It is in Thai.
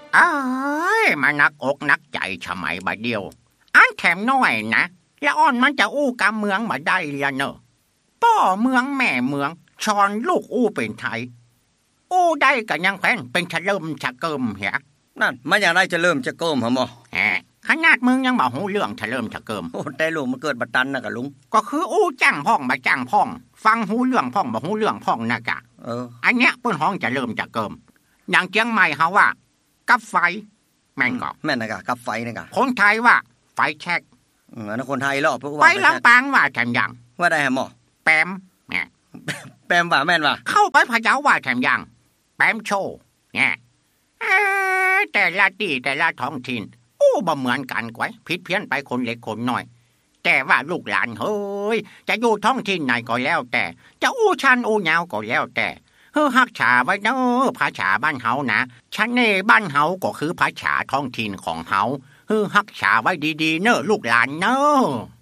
อ้ายมานักอกนักใจชะไหมบาเดียวอันแถมน้อยนะละอ่อนมันจะอู้กำเมืองมาได้ละเนอะป้อเมืองแม่เมืองชอนลูกอู้เป็นไทยอู้ได้กันยังแคว้นเป็นชะเริ่มชะเกิมเหียนั่นมันอย่างไรจะเริ่มจะเกิมหรอหมอขนาดมึงยังบอกหูเรื่องชะเริ่มชะเกิมโอ้แต่ลุงมันเกิดบัดตันนะกะลุงก็คืออู้จ้างพ่องมาจ้างพ่องฟังหูเรื่องพ่องบอกหูเรื่องพ่องนะกะอันเนี้ยเปิ้นห้องจะเริ่มจะเกิมอย่างเจียงใหม่เฮาว่ากับไฟแม่นก็แม่นนะกะกับไฟนะกะคนไทยว่าไฟแช็กอันนั้นคนไทยหรอเพราะว่าไฟลำปางว่าแถมยังว่าได้ฮะหมอแปมเนี่ยแปมว่าแม่นว่าเข้าไปพะเยาว่าแถมยังแปมโชว์เนี่ยแต่ละที่แต่ละท้องถิ่นอู้บ่เหมือนกันกว่าผิดเพี้ยนไปคนเล็กคนน้อยแต่ว่าลูกหลานเฮ้ยจะอยู่ท้องถิ่นไหนก็แล้วแต่จะอู้ชันอู้ยาวก็แล้วแต่ฮักษาไว้เนอะภาษาบ้านเฮานะชันเน่บ้านเฮาก็คือภาษาท้องถิ่นของเฮาฮักษาไว้ดีๆเนอะลูกหลานเนอะ